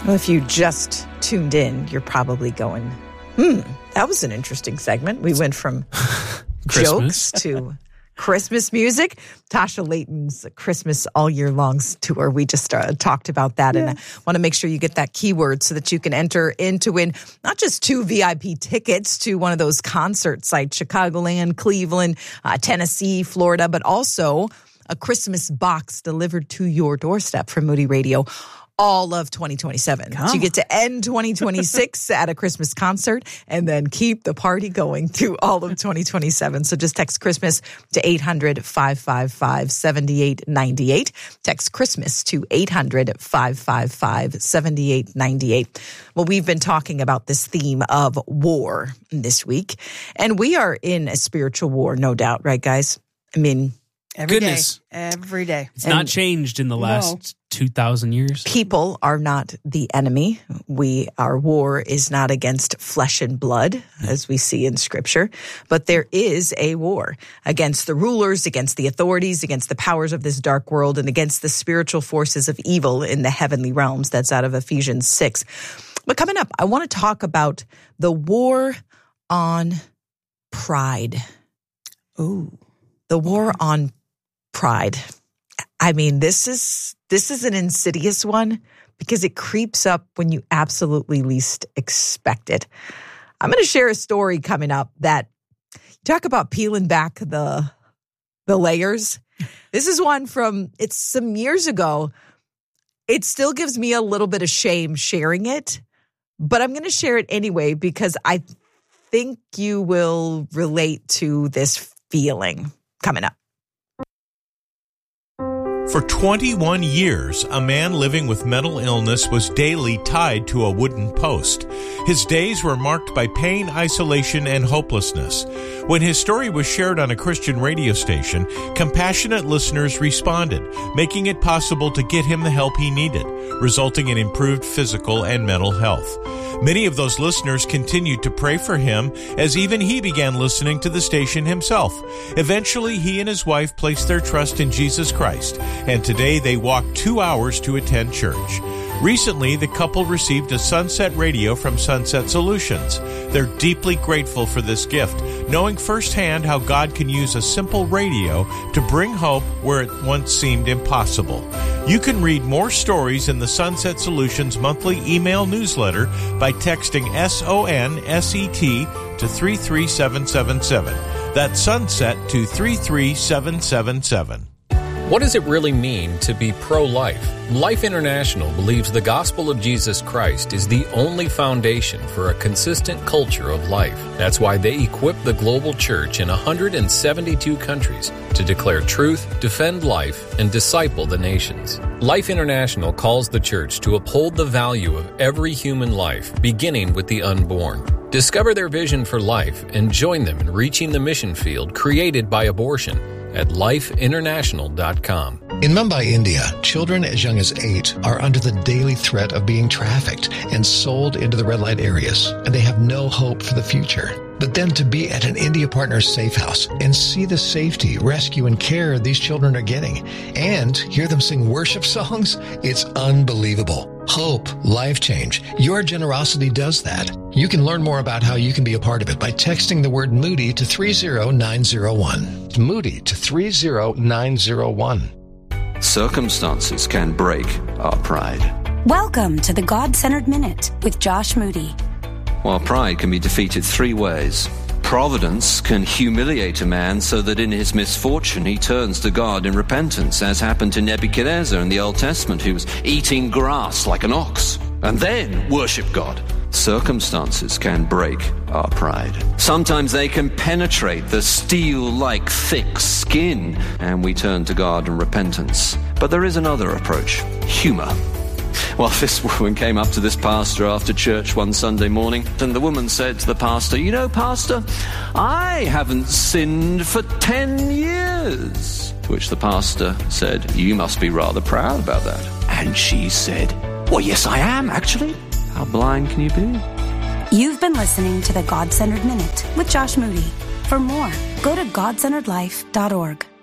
Well, if you just tuned in, you're probably going, that was an interesting segment. We went from jokes to Christmas music. Tasha Layton's Christmas All Year Long's tour. We just talked about that. Yes. And I want to make sure you get that keyword so that you can enter in to win not just 2 VIP tickets to one of those concert sites, Chicagoland, Cleveland, Tennessee, Florida, but also a Christmas box delivered to your doorstep from Moody Radio all of 2027. So you get to end 2026 at a Christmas concert and then keep the party going through all of 2027. So just text Christmas to 800-555-7898. Text Christmas to 800-555-7898. Well, we've been talking about this theme of war this week, and we are in a spiritual war, no doubt, right, guys? I mean, every day. It's not changed in the last 2,000 years. People are not the enemy. Our war is not against flesh and blood, as we see in Scripture, but there is a war against the rulers, against the authorities, against the powers of this dark world, and against the spiritual forces of evil in the heavenly realms. That's out of Ephesians 6. But coming up, I want to talk about the war on pride. Ooh. The war on pride. I mean, this is an insidious one because it creeps up when you absolutely least expect it. I'm going to share a story coming up that talk about peeling back the layers. This is one from it's some years ago. It still gives me a little bit of shame sharing it, but I'm going to share it anyway because I think you will relate to this feeling coming up. For 21 years, a man living with mental illness was daily tied to a wooden post. His days were marked by pain, isolation, and hopelessness. When his story was shared on a Christian radio station, compassionate listeners responded, making it possible to get him the help he needed, resulting in improved physical and mental health. Many of those listeners continued to pray for him as even he began listening to the station himself. Eventually, he and his wife placed their trust in Jesus Christ, and today they walk 2 hours to attend church. Recently, the couple received a Sunset Radio from Sunset Solutions. They're deeply grateful for this gift, knowing firsthand how God can use a simple radio to bring hope where it once seemed impossible. You can read more stories in the Sunset Solutions monthly email newsletter by texting SONSET to 33777. That's Sunset to 33777. What does it really mean to be pro-life? Life International believes the gospel of Jesus Christ is the only foundation for a consistent culture of life. That's why they equip the global church in 172 countries to declare truth, defend life, and disciple the nations. Life International calls the church to uphold the value of every human life, beginning with the unborn. Discover their vision for life and join them in reaching the mission field created by abortion at lifeinternational.com. In Mumbai, India, children as young as 8 are under the daily threat of being trafficked and sold into the red light areas, and they have no hope for the future. But then to be at an India Partners safe house and see the safety, rescue, and care these children are getting, and hear them sing worship songs, it's unbelievable. Hope, life change. Your generosity does that. You can learn more about how you can be a part of it by texting the word Moody to 30901. Moody to 30901. Circumstances can break our pride. Welcome to the God-Centered Minute with Josh Moody. While pride can be defeated 3 ways. Providence can humiliate a man so that in his misfortune he turns to God in repentance, as happened to Nebuchadnezzar in the Old Testament, who was eating grass like an ox, and then worship God. Circumstances can break our pride. Sometimes they can penetrate the steel-like thick skin, and we turn to God in repentance. But there is another approach: humor. Well, this woman came up to this pastor after church one Sunday morning, and the woman said to the pastor, "You know, Pastor, I haven't sinned for 10 years. To which the pastor said, "You must be rather proud about that." And she said, "Well, yes, I am, actually." How blind can you be? You've been listening to the God-Centered Minute with Josh Moody. For more, go to godcenteredlife.org.